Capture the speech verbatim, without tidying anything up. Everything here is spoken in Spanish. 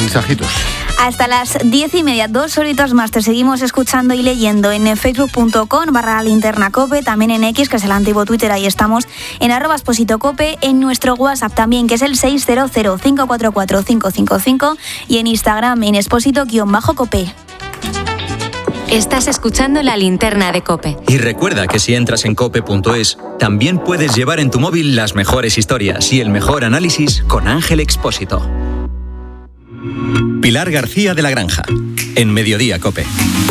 mensajitos. Hasta las diez y media, dos horitas más. Te seguimos escuchando y leyendo en facebook punto com barra linterna cope, también en X, que es el antiguo Twitter, ahí estamos, en arroba Exposito Cope, en nuestro WhatsApp también, que es el seis cero cero, cinco cuatro cuatro, cinco cinco cinco, y en Instagram en Exposito-Cope. Estás escuchando La Linterna de COPE. Y recuerda que si entras en cope punto es, también puedes llevar en tu móvil las mejores historias y el mejor análisis con Ángel Expósito. Pilar García de la Granja, en Mediodía COPE.